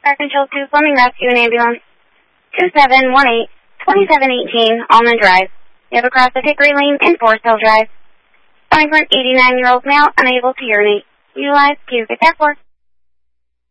Park and Chill 2 Plumbing Rescue and Ambulance. 2718-2718 Almond Drive. Live across the Hickory Lane in Forest Hill Drive. Calling for an 89-year-old male unable to urinate. Utilize puke at that 4.